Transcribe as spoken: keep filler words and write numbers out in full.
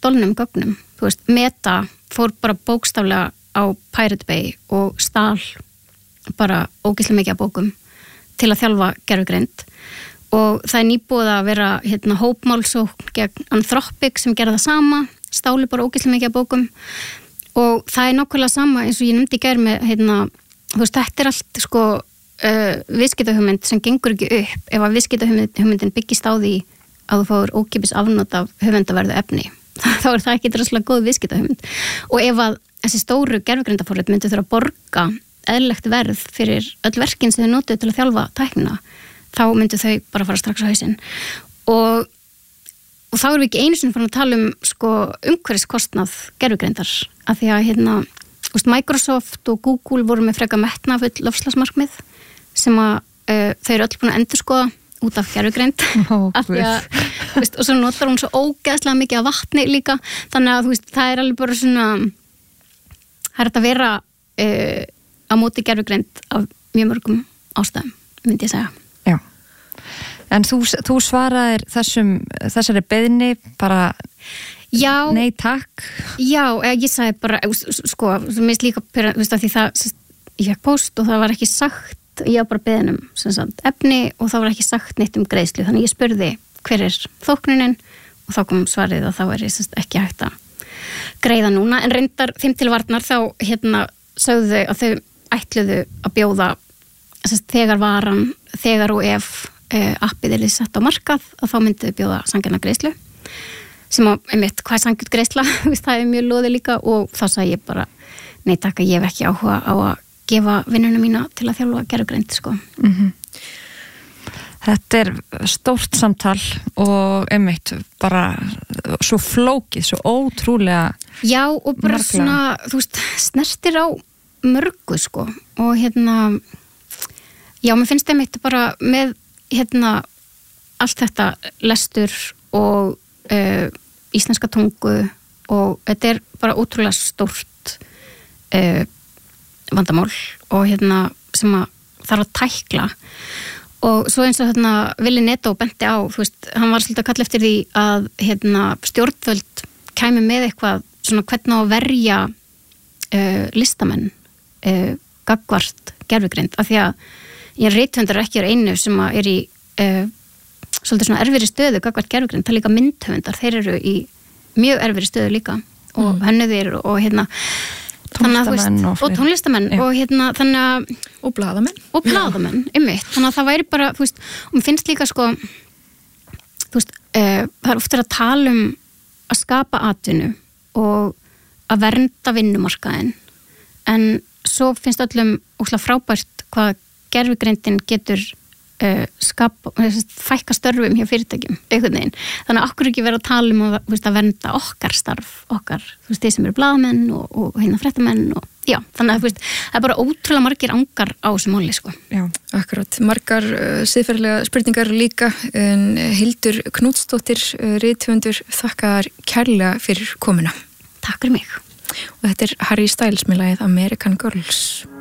stolnum gögnum, þú veist, Meta fór bara bókstaflega á Pirate Bay og stál bara ógeðslega mikið af bókum til að þjálfa gervigreind og það er nýbúið að vera hérna, hópmálsókn gegn Anthropic sem gerði það sama, stáli bara ógeðslega mikið af bókum og það er nákvæmlega sama eins og ég nefndi í gær með hérna, þú veist, þetta er allt sko uh, viðskiptahugmynd sem gengur ekki upp ef að viðskiptahugmyndin byggist á því að þú fáir ókeypis afnot af höfundaverðu efni þá er það ekki droslega góð viðskiptahugmynd og ef að þessi stóru gervigreindaforrit myndu þurfa að borga eðlilegt verð fyrir öll verkin sem þau notuðu til að þjálfa tæknina þá myndu þau bara fara strax á hausinn og, og þá erum við ekki einu sinni farin að tala um sko, umhverfiskostnað gervigreindar af því að hérna, úst, Microsoft og Google voru með freka metnafull loftslagsmarkmið sem að uh, þau eru öll búin að endurskoða út af gervigreind oh, af því að, veist, og svo notar hún svo ógeðslega mikið af vatni líka þannig að þú veist, það er alveg bara svona það er þetta að vera uh, á móti gervigreind af mjög mörgum ástæðum, myndi ég segja. Já, en þú, þú svaraðir þessum, þessari beiðni bara já, nei takk. Já, ég sagði bara, sko, mér finnst líka, þú veist, að því það, ég fekk post og það var ekki sagt ég var bara beðin um sem sagt, efni og það var ekki sagt neitt um greiðslu þannig ég spurði hver er þóknunin og þá kom svarið að það væri sagt, ekki hægt að greiða núna en reyndar þeim til varnar þá hérna sögðu þau að þau ætluðu að bjóða sagt, þegar varan, þegar og ef eh, appið er sett á markað að þá myndi þau bjóða sanngjarna greiðslu sem að, einmitt, hvað er sanngjarn greiðsla það er mjög loði líka og þá sagði ég bara nei takk að ég hef ekki áhuga á að gefa vinnuna mína til að þjálfa gervigreind sko. Mm-hmm. Þetta er stórt samtal og einmitt bara svo flókið, svo ótrúlega já og bara marglega. Svona þú veist, snertir á mörgu sko og hérna já, mér finnst einmitt bara með hérna allt þetta lestur og uh, íslenska tungu og þetta er bara ótrúlega stórt uh, vandamál og hérna sem að þarf að tækla og svo eins og hérna Willi Netto benti á, þú veist, hann var svolítið að kalla eftir því að hérna stjórnvöld kæmi með eitthvað svona hvernig á að verja uh, listamenn uh, gagnvart gervigreind af því að ég rithöfundar ekki er einu sem að er í uh, svolítið svona erfiðri stöðu gagnvart gervigreind, það er líka myndhöfundar, þeir eru í mjög erfiðri stöðu líka og mm. hönnuðir og, og hérna tónlistamenn og, og tónlistamenn og hérna þannig að og blaðamenn og blaðamenn, einmitt, þannig að það væri bara þú veist, og mér finnst líka sko þú veist, uh, það er ofta að tala um að skapa atvinnu og að vernda vinnumarkaðinn en svo finnst öllum óslega frábært hvað gervigreindin getur uh, skapa, fækka störfum hjá fyrirtækjum, einhvern veginn þannig að okkur ekki vera að tala um að, veist, að vernda okkar starf, okkar, þú veist, þeir sem eru blaðamenn og, og hérna fréttamenn og já, þannig að veist, það er bara ótrúlega margir angar á þessu máli, sko. Já, akkurat, margar uh, siðferðilega spurningar líka en Hildur Knútsdóttir uh, rithöfundur, þakkar kærlega fyrir komuna. Takk fyrir mig. Og þetta er Harry Styles með lagið American Girls.